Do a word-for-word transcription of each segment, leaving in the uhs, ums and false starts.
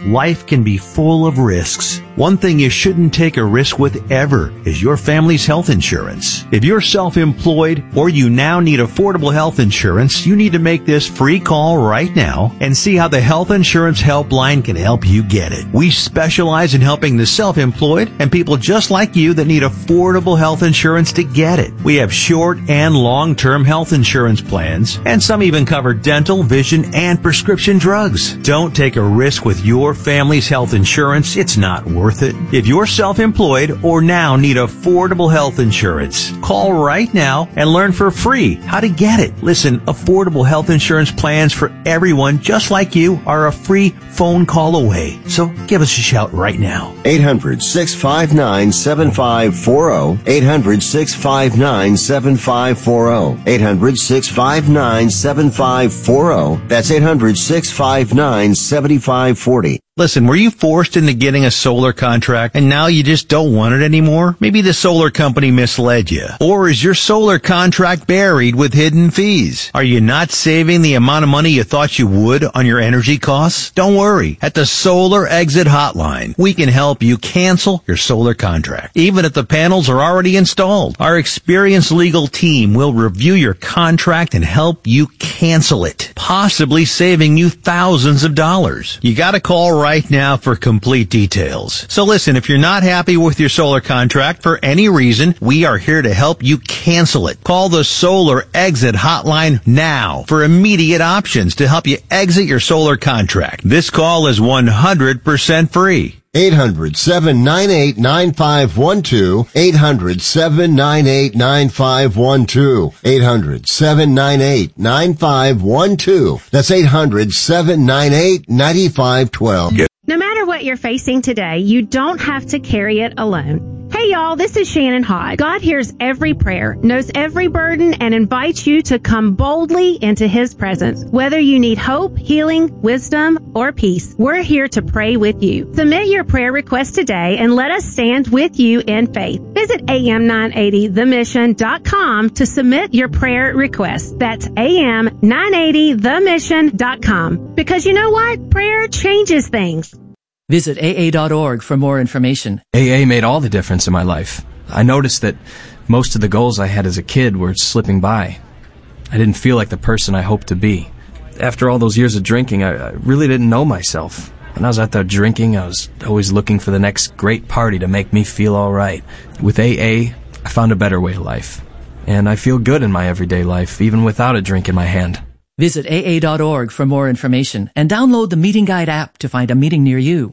life can be full of risks. One thing you shouldn't take a risk with ever is your family's health insurance. If you're self-employed or you now need affordable health insurance, you need to make this free call right now and see how the Health Insurance Helpline can help you get it. We specialize in helping the self-employed and people just like you that need affordable health insurance to get it. We have short and long-term health insurance plans, and some even cover dental, vision, and prescription drugs. Don't take a risk with your family's health insurance. It's not worth it. If you're self-employed or now need affordable health insurance, call right now and learn for free how to get it. Listen, affordable health insurance plans for everyone just like you are a free phone call away. So give us a shout right now. eight hundred, six five nine, seven five four zero. eight hundred, six five nine, seven five four zero. eight hundred, six five nine, seven five four zero. That's eight hundred, six five nine, seven five four zero. Listen, were you forced into getting a solar contract and now you just don't want it anymore? Maybe the solar company misled you. Or is your solar contract buried with hidden fees? Are you not saving the amount of money you thought you would on your energy costs? Don't worry. At the Solar Exit Hotline, we can help you cancel your solar contract, even if the panels are already installed. Our experienced legal team will review your contract and help you cancel it, possibly saving you thousands of dollars. You gotta call right right now for complete details. So listen, if you're not happy with your solar contract for any reason, we are here to help you cancel it. Call the Solar Exit Hotline now for immediate options to help you exit your solar contract. This call is one hundred percent free. eight hundred, seven nine eight, nine five one two. eight hundred, seven nine eight, nine five one two. eight hundred, seven nine eight, nine five one two. That's eight hundred, seven nine eight, nine five one two. No matter what you're facing today, you don't have to carry it alone. Hey y'all, this is Shannon Hodge. God hears every prayer, knows every burden, and invites you to come boldly into His presence. Whether you need hope, healing, wisdom, or peace, we're here to pray with you. Submit your prayer request today and let us stand with you in faith. Visit A M nine eighty the mission dot com to submit your prayer request. That's A M nine eighty the mission dot com. Because you know what? Prayer changes things. Visit A A dot org for more information. A A made all the difference in my life. I noticed that most of the goals I had as a kid were slipping by. I didn't feel like the person I hoped to be. After all those years of drinking, I, I really didn't know myself. When I was out there drinking, I was always looking for the next great party to make me feel all right. With A A, I found a better way of life. And I feel good in my everyday life, even without a drink in my hand. Visit A A dot org for more information and download the Meeting Guide app to find a meeting near you.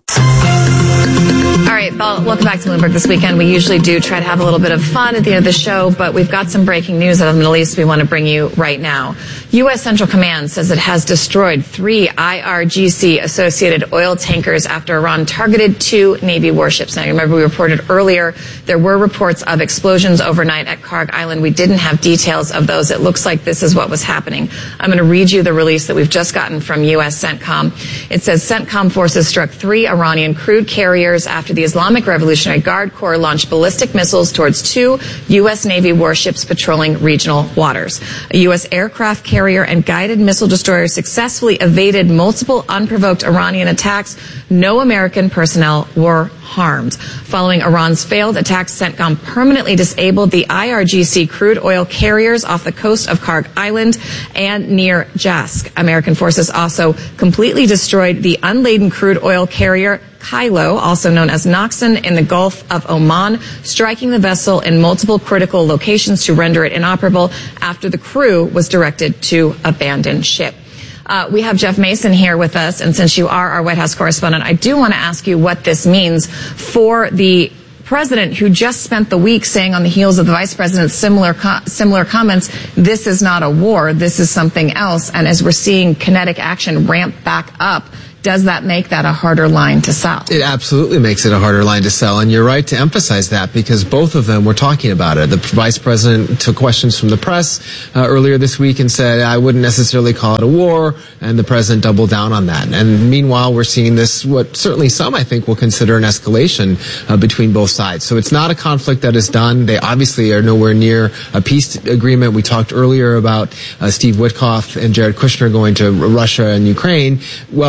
All right, well, welcome back to Bloomberg This Weekend. We usually do try to have a little bit of fun at the end of the show, but we've got some breaking news out of the Middle East we want to bring you right now. U S Central Command says it has destroyed three I R G C-associated oil tankers after Iran targeted two Navy warships. Now, you remember we reported earlier there were reports of explosions overnight at Karg Island. We didn't have details of those. It looks like this is what was happening. I'm going to read you the release that we've just gotten from U S CENTCOM. It says CENTCOM forces struck three Iranian crude carriers after the Islamic Revolutionary Guard Corps launched ballistic missiles towards two U S Navy warships patrolling regional waters. A U S aircraft carrier and guided missile destroyer successfully evaded multiple unprovoked Iranian attacks. No American personnel were harmed. Following Iran's failed attacks, CENTCOM permanently disabled the I R G C crude oil carriers off the coast of Karg Island and near Jask. American forces also completely destroyed the unladen crude oil carrier Kylo, also known as Noxon, in the Gulf of Oman, striking the vessel in multiple critical locations to render it inoperable after the crew was directed to abandon ship. Uh, we have Jeff Mason here with us, and since you are our White House correspondent, I do want to ask you what this means for the president who just spent the week saying on the heels of the vice president's similar co- similar comments, this is not a war, this is something else. And as we're seeing kinetic action ramp back up, does that make that a harder line to sell? It absolutely makes it a harder line to sell, and you're right to emphasize that because both of them were talking about it. The vice president took questions from the press uh, earlier this week and said, I wouldn't necessarily call it a war, and the president doubled down on that. And meanwhile, we're seeing this, what certainly some, I think, will consider an escalation uh, between both sides. So it's not a conflict that is done. They obviously are nowhere near a peace agreement. We talked earlier about uh, Steve Witkoff and Jared Kushner going to Russia and Ukraine. Well, what does that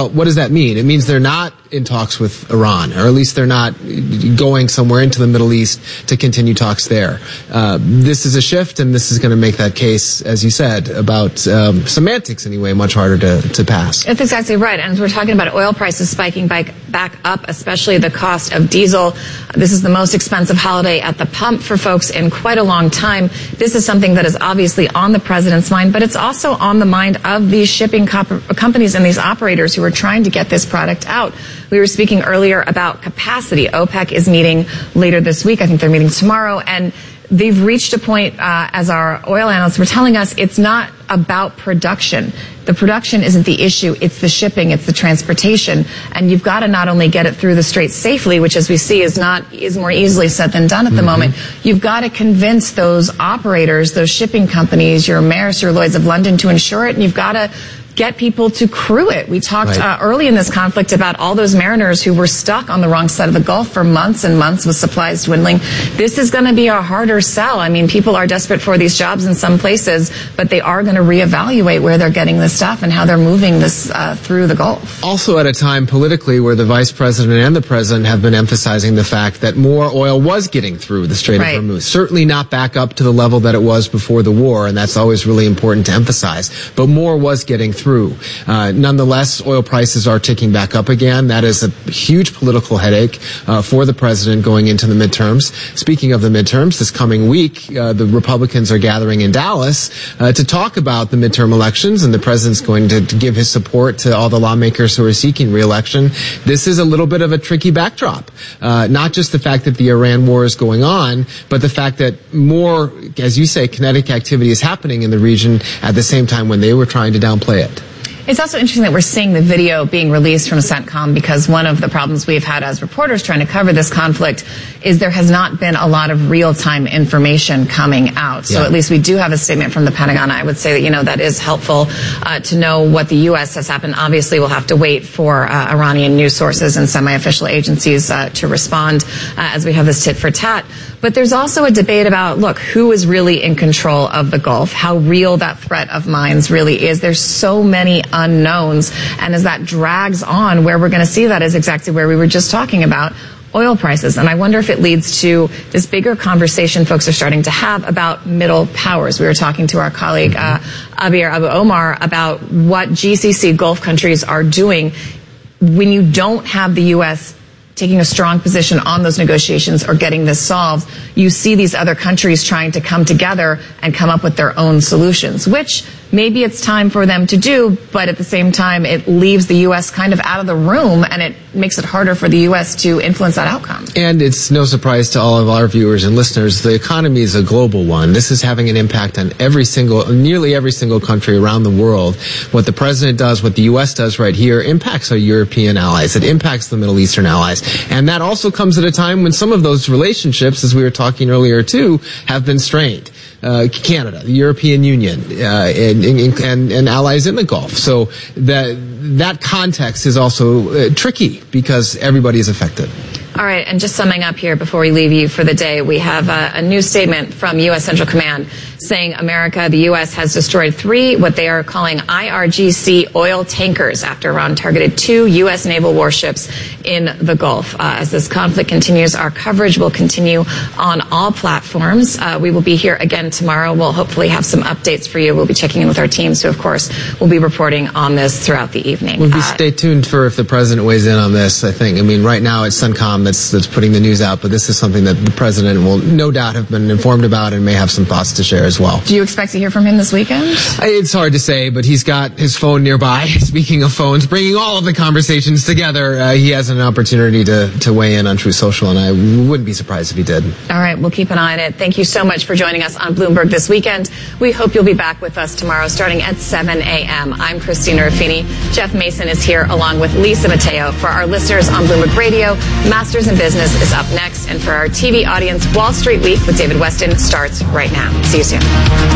that mean? It means they're not in talks with Iran, or at least they're not going somewhere into the Middle East to continue talks there. Uh, this is a shift, and this is going to make that case, as you said, about um, semantics anyway, much harder to, to pass. That's exactly right. And as we're talking about oil prices spiking back, back up, especially the cost of diesel, this is the most expensive holiday at the pump for folks in quite a long time. This is something that is obviously on the president's mind, but it's also on the mind of these shipping comp- companies and these operators who are trying to get this product out. We were speaking earlier about capacity. OPEC is meeting later this week. I think they're meeting tomorrow. And they've reached a point, uh, as our oil analysts were telling us, it's not about production. The production isn't the issue. It's the shipping. It's the transportation. And you've got to not only get it through the Straits safely, which, as we see, is not is more easily said than done at the mm-hmm. moment. You've got to convince those operators, those shipping companies, your Maersk, your Lloyd's of London, to insure it. And you've got to get people to crew it. We talked right. uh, early in this conflict about all those mariners who were stuck on the wrong side of the Gulf for months and months with supplies dwindling. This is going to be a harder sell. I mean, people are desperate for these jobs in some places, but they are going to reevaluate where they're getting this stuff and how they're moving this uh, through the Gulf. Also at a time politically where the vice president and the president have been emphasizing the fact that more oil was getting through the Strait right. of Hormuz. Certainly not back up to the level that it was before the war, and that's always really important to emphasize, but more was getting through. Uh, nonetheless, oil prices are ticking back up again. That is a huge political headache uh, for the president going into the midterms. Speaking of the midterms, this coming week, uh, the Republicans are gathering in Dallas uh, to talk about the midterm elections, and the president's going to, to give his support to all the lawmakers who are seeking re-election. This is a little bit of a tricky backdrop. Uh, not just the fact that the Iran war is going on, but the fact that more, as you say, kinetic activity is happening in the region at the same time when they were trying to downplay it. It's also interesting that we're seeing the video being released from CENTCOM, because one of the problems we've had as reporters trying to cover this conflict is there has not been a lot of real-time information coming out. So yeah. at least we do have a statement from the Pentagon. I would say that, you know, that is helpful uh, to know what the U S has happened. Obviously, we'll have to wait for uh, Iranian news sources and semi-official agencies uh, to respond uh, as we have this tit for tat. But there's also a debate about, look, who is really in control of the Gulf, how real that threat of mines really is. There's so many unknowns. And as that drags on, where we're going to see that is exactly where we were just talking about, oil prices. And I wonder if it leads to this bigger conversation folks are starting to have about middle powers. We were talking to our colleague, uh, Abir Abu Omar, about what G C C Gulf countries are doing when you don't have the U S taking a strong position on those negotiations or getting this solved. You see these other countries trying to come together and come up with their own solutions, which maybe it's time for them to do, but at the same time, it leaves the U S kind of out of the room, and it makes it harder for the U S to influence that outcome. And it's no surprise to all of our viewers and listeners, the economy is a global one. This is having an impact on every single, nearly every single country around the world. What the president does, what the U S does right here, impacts our European allies. It impacts the Middle Eastern allies. And that also comes at a time when some of those relationships, as we were talking earlier too, have been strained. Uh, Canada, the European Union, uh, and, and, and allies in the Gulf. So that that context is also uh, tricky because everybody is affected. All right, and just summing up here before we leave you for the day, we have a, a new statement from U S Central Command saying America, the U S, has destroyed three, what they are calling I R G C oil tankers after Iran targeted two U S naval warships in the Gulf. Uh, as this conflict continues, our coverage will continue on all platforms. Uh, we will be here again tomorrow. We'll hopefully have some updates for you. We'll be checking in with our team, so of course we'll be reporting on this throughout the evening. We'll be uh, stay tuned for if the president weighs in on this, I think. I mean, right now it's CENTCOM that's, that's putting the news out, but this is something that the president will no doubt have been informed about and may have some thoughts to share as well. Do you expect to hear from him this weekend? It's hard to say, but he's got his phone nearby. Speaking of phones, bringing all of the conversations together, uh, he has an opportunity to, to weigh in on Truth Social, and I wouldn't be surprised if he did. All right, we'll keep an eye on it. Thank you so much for joining us on Bloomberg this weekend. We hope you'll be back with us tomorrow starting at seven a.m. I'm Christina Ruffini. Jeff Mason is here along with Lisa Mateo. For our listeners on Bloomberg Radio, Masters in Business is up next. And for our T V audience, Wall Street Week with David Weston starts right now. See you soon.